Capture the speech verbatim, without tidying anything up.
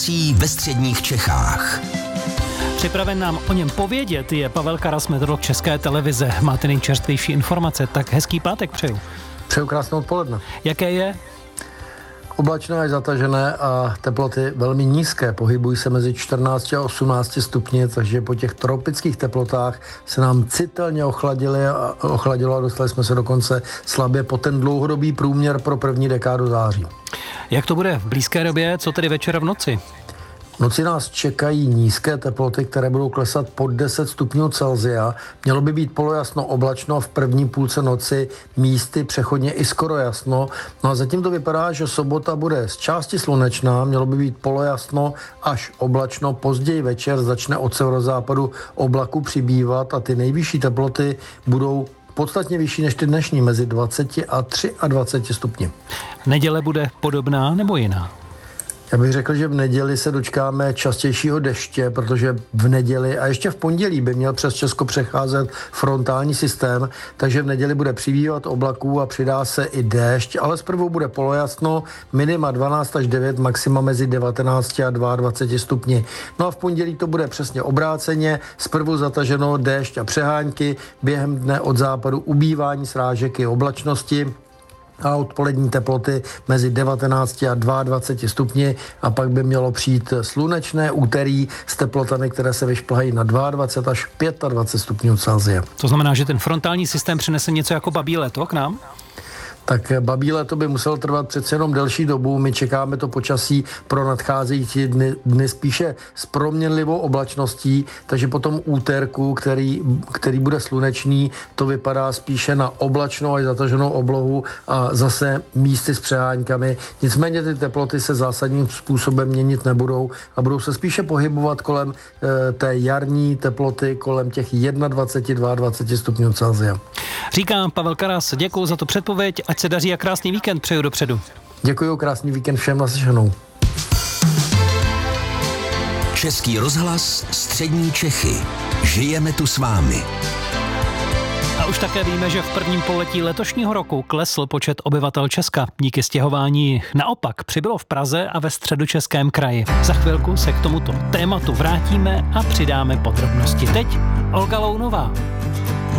počasí ve středních Čechách. Připraven nám o něm povědět je Pavel Karas, meteorolog České televize. Máte nejčerstvější informace, tak hezký pátek přeju. Přeju krásné odpoledne. Jaké je? Oblačné až zatažené a teploty velmi nízké. Pohybují se mezi čtrnácti a osmnácti stupni, takže po těch tropických teplotách se nám citelně ochladili a, ochladilo a dostali jsme se dokonce slabě po ten dlouhodobý průměr pro první dekádu září. Jak to bude v blízké době, co tedy večer v noci? V noci nás čekají nízké teploty, které budou klesat pod deset stupňů Celsia. Mělo by být polojasno, oblačno, v první půlce noci místy přechodně i skoro jasno. No a zatím to vypadá, že sobota bude z části slunečná, mělo by být polojasno až oblačno. Později večer začne od severozápadu oblaku přibývat a ty nejvyšší teploty budou podstatně vyšší než ty dnešní, mezi dvaceti a dvaceti třemi stupni. Neděle bude podobná nebo jiná? Já bych řekl, že v neděli se dočkáme častějšího deště, protože v neděli a ještě v pondělí by měl přes Česko přecházet frontální systém, takže v neděli bude přibývat oblaků a přidá se i déšť, ale zprvu bude polojasno, minima dvanáct až devět, maxima mezi devatenácti a dvaceti dvěma stupni. No a v pondělí to bude přesně obráceně, zprvu zataženo déšť a přehánky, během dne od západu ubývání srážek i oblačnosti a odpolední teploty mezi devatenácti a dvaceti dvěma stupni a pak by mělo přijít slunečné úterý s teplotami, které se vyšplhají na dvacet dva až dvacet pět stupňů Celsia. To znamená, že ten frontální systém přinese něco jako babí léto k nám? Tak babí léto by muselo trvat přece jenom delší dobu. My čekáme to počasí pro nadcházející dny, dny spíše s proměnlivou oblačností, takže potom úterku, který, který bude slunečný, to vypadá spíše na oblačnou až zataženou oblohu a zase místy s přeháňkami. Nicméně ty teploty se zásadním způsobem měnit nebudou a budou se spíše pohybovat kolem e, té jarní teploty, kolem těch dvaceti jednoho, dvaceti dvou stupňů Celsia. Říká Pavel Karas, děkuji za tu předpověď, ať se daří a krásný víkend přeju dopředu. Děkuji, krásný víkend všem, naslyšenou. Český rozhlas, střední Čechy. Žijeme tu s vámi. A už také víme, že v prvním pololetí letošního roku klesl počet obyvatel Česka. Díky stěhování naopak přibylo v Praze a ve Středočeském kraji. Za chvilku se k tomuto tématu vrátíme a přidáme podrobnosti. Teď Olga Lounová.